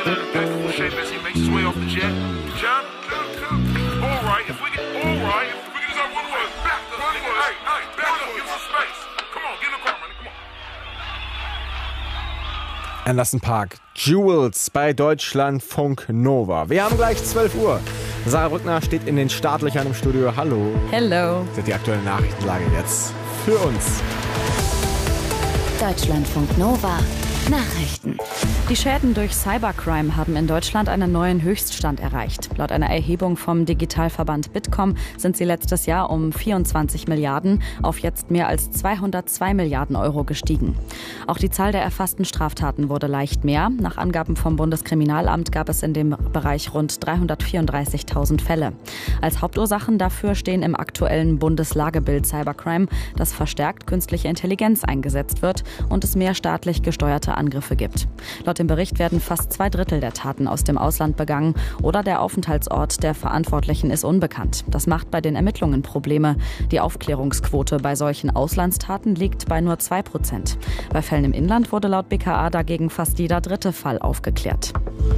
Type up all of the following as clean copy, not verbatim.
shape as he makes his way off the jet. John? All right, if we can just have one word. Back up, give us space. Come on, get in the car, man, come on. Anderson .Paak, Jewels bei Deutschlandfunk Nova. Wir haben gleich 12 Uhr. Sarah Brückner steht in den Startlöchern im Studio. Hallo. Hello. Das ist die aktuelle Nachrichtenlage jetzt für uns. Deutschlandfunk Nova. Nachrichten. Die Schäden durch Cybercrime haben in Deutschland einen neuen Höchststand erreicht. Laut einer Erhebung vom Digitalverband Bitkom sind sie letztes Jahr um 24 Milliarden auf jetzt mehr als 202 Milliarden Euro gestiegen. Auch die Zahl der erfassten Straftaten wurde leicht mehr. Nach Angaben vom Bundeskriminalamt gab es in dem Bereich rund 334.000 Fälle. Als Hauptursachen dafür stehen im aktuellen Bundeslagebild Cybercrime, dass verstärkt künstliche Intelligenz eingesetzt wird und es mehr staatlich gesteuerte Angriffe gibt. Laut dem Bericht werden fast 2/3 der Taten aus dem Ausland begangen oder der Aufenthaltsort der Verantwortlichen ist unbekannt. Das macht bei den Ermittlungen Probleme. Die Aufklärungsquote bei solchen Auslandstaten liegt bei nur 2%. Bei Fällen im Inland wurde laut BKA dagegen fast jeder 3. Fall aufgeklärt.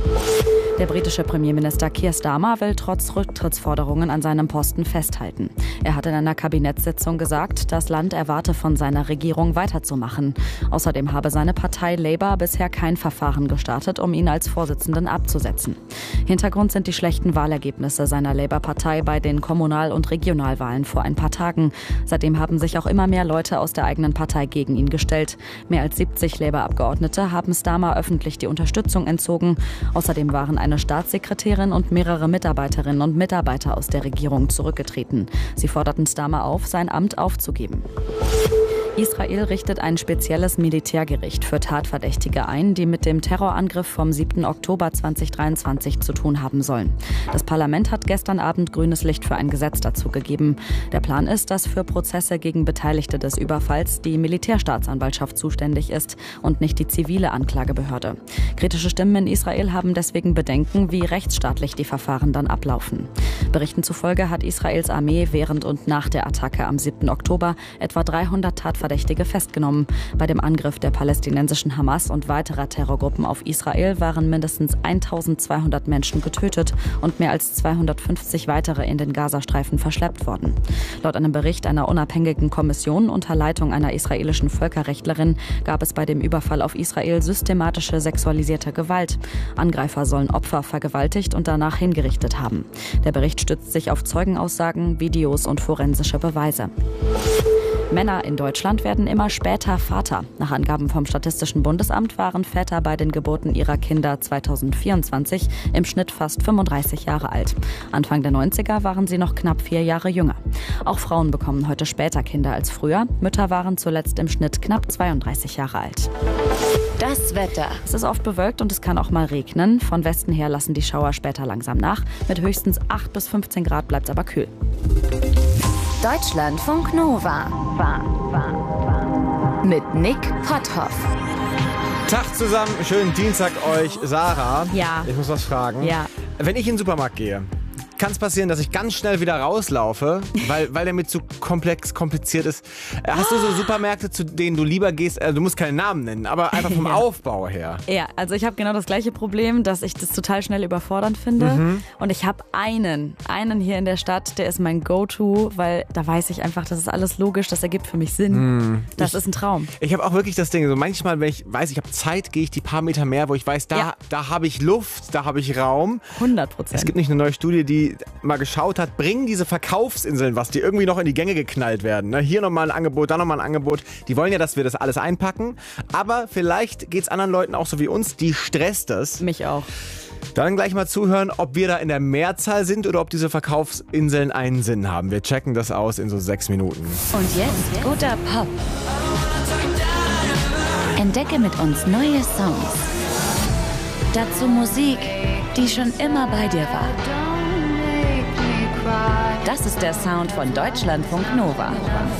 Der britische Premierminister Keir Starmer will trotz Rücktrittsforderungen an seinem Posten festhalten. Er hat in einer Kabinettssitzung gesagt, das Land erwarte von seiner Regierung weiterzumachen. Außerdem habe seine Partei Labour bisher kein Verfahren gestartet, um ihn als Vorsitzenden abzusetzen. Hintergrund sind die schlechten Wahlergebnisse seiner Labour-Partei bei den Kommunal- und Regionalwahlen vor ein paar Tagen. Seitdem haben sich auch immer mehr Leute aus der eigenen Partei gegen ihn gestellt. Mehr als 70 Labour-Abgeordnete haben Starmer öffentlich die Unterstützung entzogen. Außerdem waren eine Staatssekretärin und mehrere Mitarbeiterinnen und Mitarbeiter aus der Regierung zurückgetreten. Sie forderten Starmer auf, sein Amt aufzugeben. Israel richtet ein spezielles Militärgericht für Tatverdächtige ein, die mit dem Terrorangriff vom 7. Oktober 2023 zu tun haben sollen. Das Parlament hat gestern Abend grünes Licht für ein Gesetz dazu gegeben. Der Plan ist, dass für Prozesse gegen Beteiligte des Überfalls die Militärstaatsanwaltschaft zuständig ist und nicht die zivile Anklagebehörde. Kritische Stimmen in Israel haben deswegen Bedenken, wie rechtsstaatlich die Verfahren dann ablaufen. Berichten zufolge hat Israels Armee während und nach der Attacke am 7. Oktober etwa 300 Tatverdächtige festgenommen. Bei dem Angriff der palästinensischen Hamas und weiterer Terrorgruppen auf Israel waren mindestens 1200 Menschen getötet und mehr als 250 weitere in den Gazastreifen verschleppt worden. Laut einem Bericht einer unabhängigen Kommission unter Leitung einer israelischen Völkerrechtlerin gab es bei dem Überfall auf Israel systematische sexualisierte Gewalt. Angreifer sollen Opfer vergewaltigt und danach hingerichtet haben. Der Bericht stützt sich auf Zeugenaussagen, Videos und forensische Beweise. Männer in Deutschland werden immer später Vater. Nach Angaben vom Statistischen Bundesamt waren Väter bei den Geburten ihrer Kinder 2024 im Schnitt fast 35 Jahre alt. Anfang der 90er waren sie noch knapp 4 Jahre jünger. Auch Frauen bekommen heute später Kinder als früher. Mütter waren zuletzt im Schnitt knapp 32 Jahre alt. Das Wetter. Es ist oft bewölkt und es kann auch mal regnen. Von Westen her lassen die Schauer später langsam nach. Mit höchstens 8 bis 15 Grad bleibt es aber kühl. Deutschlandfunk Nova. Mit Nick Potthoff. Tag zusammen, schönen Dienstag euch. Sarah, Ja. Ich muss was fragen. Ja. Wenn ich in den Supermarkt gehe, kann es passieren, dass ich ganz schnell wieder rauslaufe, weil der mir zu kompliziert ist. Hast du so Supermärkte, zu denen du lieber gehst, du musst keinen Namen nennen, aber einfach vom Aufbau her? Ja, also ich habe genau das gleiche Problem, dass ich das total schnell überfordernd finde. Und ich habe einen hier in der Stadt, der ist mein Go-To, weil da weiß ich einfach, das ist alles logisch, das ergibt für mich Sinn. Das ist ein Traum. Ich habe auch wirklich das Ding, so manchmal, wenn ich weiß, ich habe Zeit, gehe ich die paar Meter mehr, wo ich weiß, da habe ich Luft, da habe ich Raum. 100%. Es gibt nicht eine neue Studie, die mal geschaut hat, bringen diese Verkaufsinseln was, die irgendwie noch in die Gänge geknallt werden. Ne? Hier nochmal ein Angebot, da nochmal ein Angebot. Die wollen ja, dass wir das alles einpacken. Aber vielleicht geht es anderen Leuten auch so wie uns, die stresst das. Mich auch. Dann gleich mal zuhören, ob wir da in der Mehrzahl sind oder ob diese Verkaufsinseln einen Sinn haben. Wir checken das aus in so 6 Minuten. Und jetzt guter Pop. Entdecke mit uns neue Songs. Dazu Musik, die schon immer bei dir war. Das ist der Sound von Deutschlandfunk Nova.